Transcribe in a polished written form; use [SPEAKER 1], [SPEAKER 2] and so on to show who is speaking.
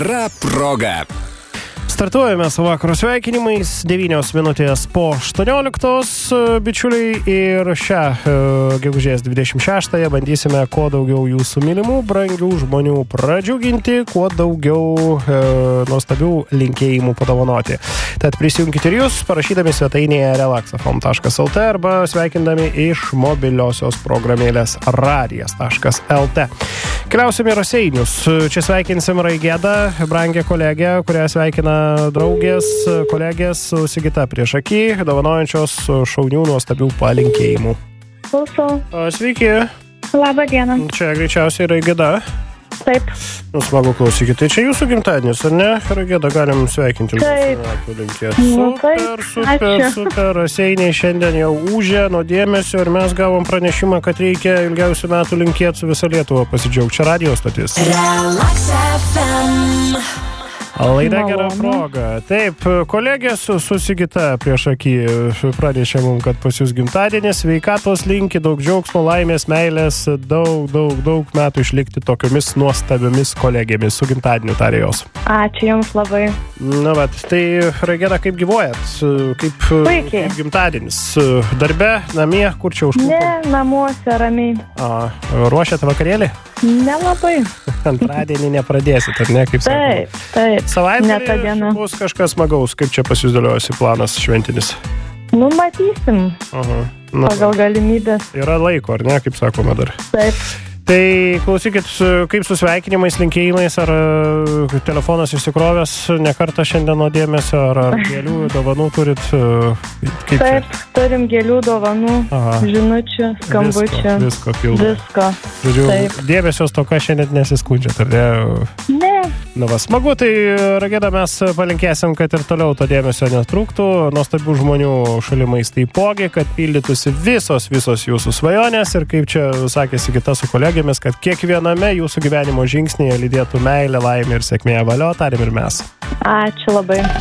[SPEAKER 1] Proga.
[SPEAKER 2] Startuojame su vakaro sveikinimais, 9 minutės po 18, bičiuliai, ir šią gegužės 26-ąją bandysime kuo daugiau jūsų mylimų, brangių žmonių pradžiuginti, kuo daugiau nuostabių linkėjimų padovanoti. Tad prisijunkite ir jūs, parašydami svetainėje relaxafm.lt arba sveikindami iš mobiliosios programėlės radijas.lt. Keliausime į Raseinius. Čia sveikinsim Raigedą, brangę kolegę, kurią sveikina draugės, kolegės Sigita priešaky, dovanojančios šaunių nuostabių palinkėjimų.
[SPEAKER 3] Klausau.
[SPEAKER 2] Sveiki.
[SPEAKER 3] Labą dieną.
[SPEAKER 2] Čia greičiausiai Raigeda.
[SPEAKER 3] Taip.
[SPEAKER 2] Smagu klausykit. Tai čia jūsų gimtadienis, ar ne? Raigeda, galim sveikinti.
[SPEAKER 3] Taip.
[SPEAKER 2] Super. Raseiniai šiandien jau ūžė nuo dėmesio ir mes gavom pranešimą, kad reikia ilgiausių metų linkėti su visa Lietuva pasidžiaugti. Čia radio stotis.
[SPEAKER 1] Relax FM.
[SPEAKER 2] Laida Gera proga. Taip, kolegė su Sigita priešaky pranešė mums, kad pas jūs gimtadienis, sveikatos linki, daug džiaugsmo, laimės, meilės, daug metų išlikti tokiomis nuostabiomis kolegėmis. Su gimtadieniu tarė jos.
[SPEAKER 3] Ačiū Jums labai.
[SPEAKER 2] Na, bet tai, Raigeda, kaip gyvuojat? Kaip gimtadienis? Darbe, namie, kur čia užklupom?
[SPEAKER 3] Ne, namuose ramiai.
[SPEAKER 2] Ruošiat vakarėlį?
[SPEAKER 3] Nelabai.
[SPEAKER 2] Antradienį nepradėsit, ar ne, kaip sakoma?
[SPEAKER 3] Taip.
[SPEAKER 2] Savaitgalį bus kažkas smagaus, kaip čia pas jūs dėliojasi planas šventinis?
[SPEAKER 3] Matysim. Pagal galimybės.
[SPEAKER 2] Yra laiko, ar ne, kaip sakoma dar?
[SPEAKER 3] Taip.
[SPEAKER 2] Tai klausykit, kaip su sveikinimais, linkėjimais, ar telefonas išsikrovęs ne kartą šiandien nuo dėmesio, ar gėlių dovanų turit?
[SPEAKER 3] Taip, turim gėlių dovanų, žinučių, skambučių.
[SPEAKER 2] Visko pildo.
[SPEAKER 3] Visko.
[SPEAKER 2] Žodžiu, dėmesio stoka šiandien nesiskundžiat, ar ne?
[SPEAKER 3] Ne.
[SPEAKER 2] Na va, smagu, tai Raigeda, mes palinkėsim, kad ir toliau to dėmesio netrūktų, nuostabių žmonių šalimais taipogi, kad pildytųsi visos jūsų svajonės ir kaip čia sakė Sigita su kolegėmis, kad kiekviename jūsų gyvenimo žingsnėje lydėtų meilė, laimė ir sėkmė. Valio, tarėm ir mes.
[SPEAKER 3] Ačiū labai.